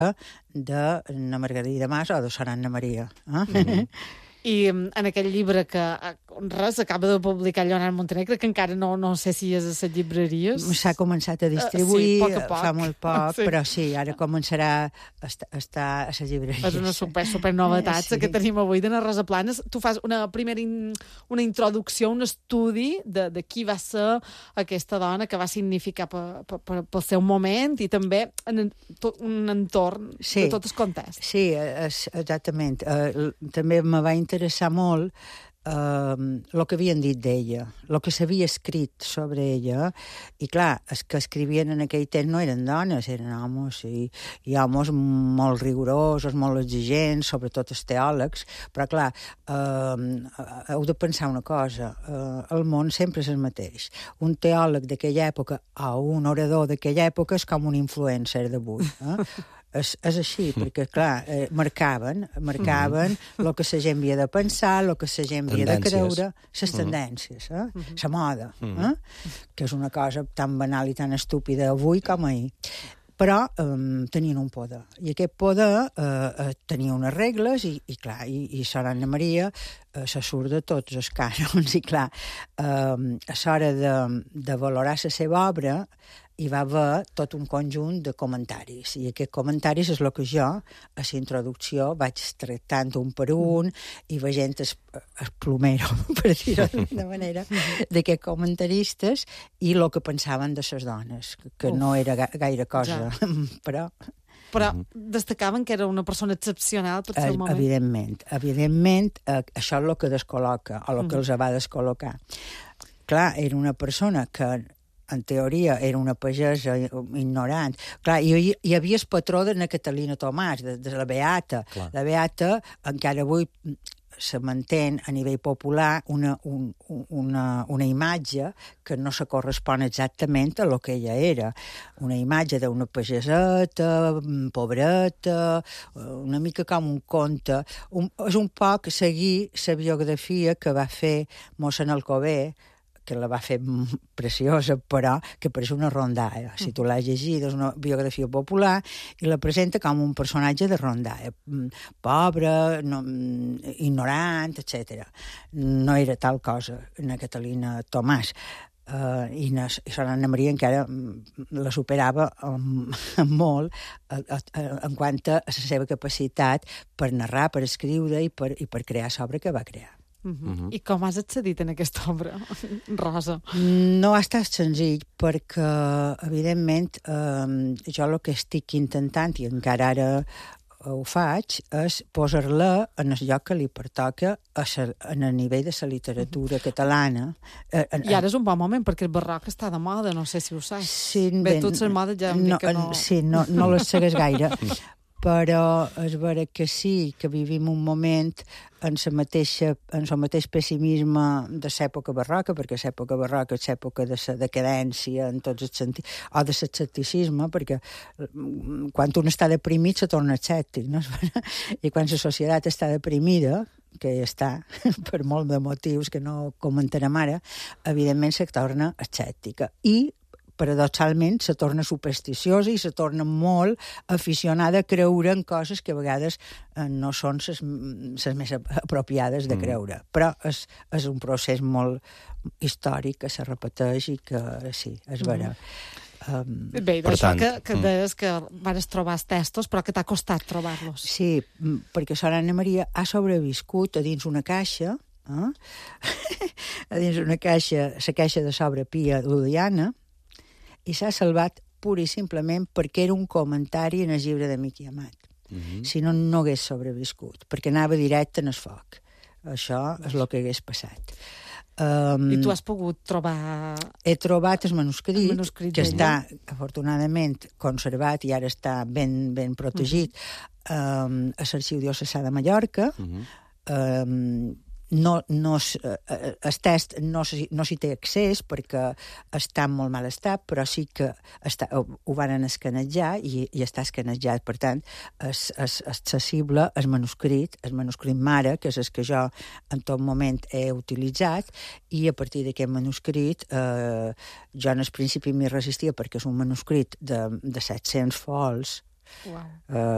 de na Margarida Mas o de Sor Anna Maria. Eh? I en aquell llibre que acaba de publicar Lleonard Montenegre, que encara no sé si és a les llibreries. S'ha començat a distribuir, poc a poc. fa molt poc, però sí, ara començarà a estar a les llibreries. És una super novetat que tenim avui de Rosa Planes. Tu fas una una introducció, un estudi de qui va ser aquesta dona, que va significar pel seu moment i també en un entorn de tot el context. Sí, exactament. També me va interessar molt el que havien dit d'ella, el que s'havia escrit sobre ella, i clar, els que escrivien en aquell temps no eren dones, eren homes, i homes molt rigorosos, molt exigents, sobretot els teòlegs, però clar, heu de pensar una cosa, el món sempre és el mateix. Un teòleg d'aquella època o un orador d'aquella època és com un influencer d'avui, És així, perquè, clar, marcaven el que la gent havia de pensar, el que la gent havia de creure, les tendències, la moda, que és una cosa tan banal i tan estúpida avui com ahir. Però tenien un poder. I aquest poder tenia unes regles i clar, i Sor Anna Maria se surt de tots els cànons i clar, a l'hora de valorar la seva obra hi va haver tot un conjunt de comentaris, i aquests comentaris és el que jo, a la introducció, vaig tractant un per un i veient el plomero, per dir-ho d'una manera, d'aquests comentaristes i el que pensaven de les dones, que no era gaire cosa, però destacaven que era una persona excepcional per seu moment. Evidentment, això és el que descol·loca, o el que els va descol·locar. Clar, era una persona que en teoria era una pagesa ignorant. Clar, hi havia el patró de na Catalina Tomàs, de la Beata. Clar. La Beata encara avui se mantén a nivell popular una imatge que no se correspon exactament a lo que ella era. Una imatge d'una pageseta, pobreta, una mica com un conte. És un poc seguir la biografia que va fer mossèn Alcover, que la va fer preciosa, però que pareix una rondalla. Si tu l'has llegit, és una biografia popular i la presenta com un personatge de rondalla. Pobre, ignorant, etc. No era tal cosa, na Catalina Tomàs. I Sor Anna Maria encara la superava molt en quant a la seva capacitat per narrar, per escriure i per crear l'obra que va crear. I com has accedit en aquesta obra, Rosa? No ha estat senzill perquè, evidentment, jo el que estic intentant, i encara ara ho faig, és posar-la en el lloc que li pertoca en el nivell de la literatura catalana. I ara és un bon moment, perquè el barroc està de moda, no sé si ho saps. Bé, tots les modes ja em dic que no... Sí, no les segueix gaire. Però és vera que sí, que vivim un moment en el mateix pessimisme de l'època barroca, perquè l'època barroca és l'època de la decadència en tots els sentits, o de l'escepticisme, perquè quan un està deprimit se torna escèptic, no? I quan la societat està deprimida, que està per molt de motius que no comentarem ara, evidentment se torna escèptica. I paradoxalment se torna supersticiosa i se torna molt aficionada a creure en coses que a vegades no són les més apropiades de creure. Però és un procés molt històric que se repeteix i que sí, és vera. Bé, d'això que deies que vas trobar els textos, però que t'ha costat trobar-los. Sí, perquè Sor Anna Maria ha sobreviscut a dins una caixa, a dins una caixa, la caixa de l'obra Pia Ludiana, i s'ha salvat pur i simplement perquè era un comentari en el llibre de Miqui Amat. Si no, no hagués sobreviscut, perquè anava directe en el foc. Això és el que hagués passat. I tu has pogut trobar... He trobat el manuscrit que està, afortunadament, conservat i ara està ben protegit a l'Arxiu Diocesà de Mallorca. El text no s'hi té accés perquè està en molt mal estat, però sí que ho van escanejar i està escanejat. Per tant, és accessible el manuscrit mare, que és el que jo en tot moment he utilitzat, i a partir d'aquest manuscrit jo en el principi m'hi resistia perquè és un manuscrit de 700 fols.